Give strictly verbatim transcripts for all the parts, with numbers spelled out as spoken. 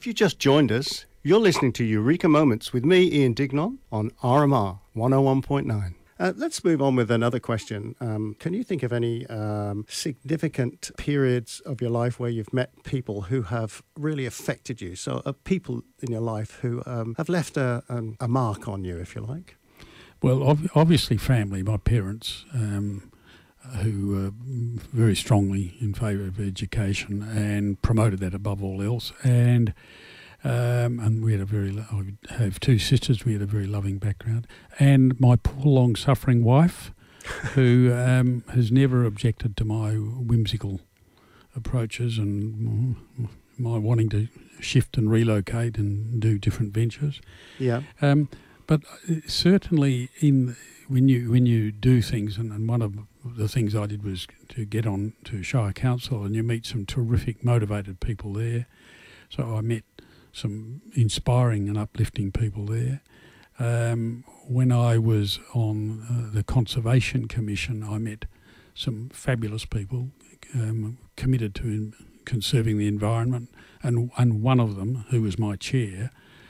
If you just joined us, you're listening to Eureka Moments with me, Ian Dignon, on R M R one oh one point nine. Uh, let's move on with another question. Um, can you think of any um, significant periods of your life where you've met people who have really affected you? So uh, people in your life who um, have left a, um, a mark on you, if you like. Well, ob- obviously family, my parents, um, who were very strongly in favour of education and promoted that above all else. And Um, and we had a very, I have two sisters, we had a very loving background. And my poor long-suffering wife, who um, has never objected to my whimsical approaches and my wanting to shift and relocate and do different ventures. Yeah. Um, but certainly in when you when you do things, and, and one of the things I did was to get on to Shire Council, and you meet some terrific, motivated people there. So I met some inspiring and uplifting people there. Um, when I was on uh, the Conservation Commission, I met some fabulous people um, committed to in conserving the environment, and and one of them, who was my chair,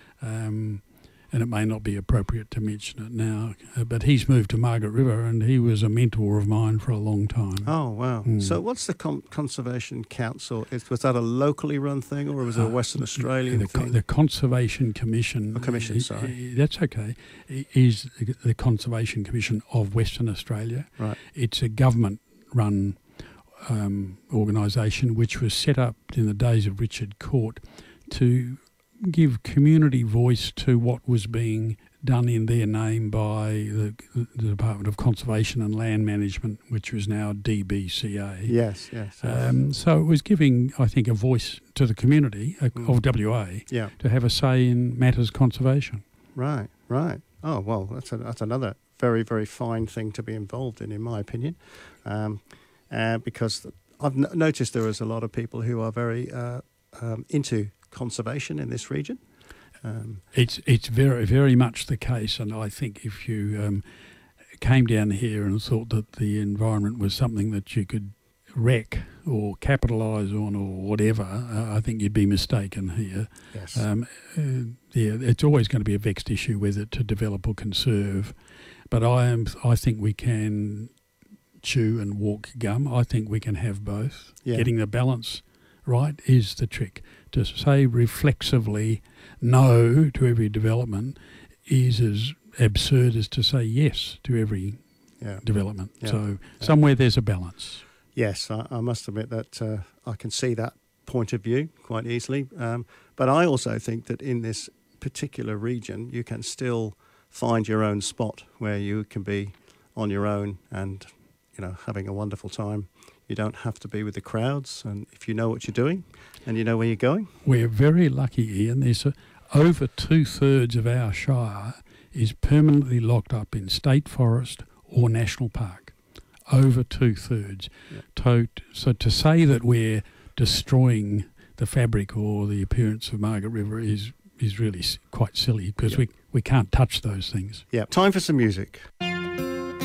um, and it may not be appropriate to mention it now, uh, but he's moved to Margaret River, and he was a mentor of mine for a long time. Oh, wow. Mm. So what's the Con- Conservation Council? Is, was that a locally run thing, or was it a Western uh, Australian the, thing? The Conservation Commission... A commission, is, sorry. That's okay. Is the Conservation Commission of Western Australia. Right. It's a government-run um, organisation which was set up in the days of Richard Court to give community voice to what was being done in their name by the, the Department of Conservation and Land Management, which was now D B C A. Yes, yes. Um, so it was giving, I think, a voice to the community uh, mm. of W A yeah. to have a say in matters conservation. Right, right. Oh, well, that's a, that's another very, very fine thing to be involved in, in my opinion, um, uh, because I've n- noticed there is a lot of people who are very uh, um, into conservation in this region. Um, it's it's very very much the case, and I think if you um, came down here and thought that the environment was something that you could wreck or capitalise on or whatever, uh, I think you'd be mistaken here. Yes. Um, uh, yeah, it's always going to be a vexed issue whether to develop or conserve, but I am I think we can chew and walk gum. I think we can have both. Yeah. Getting the balance right is the trick. To say reflexively no to every development is as absurd as to say yes to every yeah. development. Yeah. So yeah. somewhere there's a balance. Yes, I, I must admit that uh, I can see that point of view quite easily. Um, but I also think that in this particular region, you can still find your own spot where you can be on your own and, you know, having a wonderful time. You don't have to be with the crowds, and if you know what you're doing and you know where you're going. We're very lucky, Ian. There's a, over two-thirds of our shire is permanently locked up in state forest or national park. Over two-thirds. Yeah. To, so to say that we're destroying the fabric or the appearance of Margaret River is, is really quite silly, because yeah. we, we can't touch those things. Yeah, time for some music.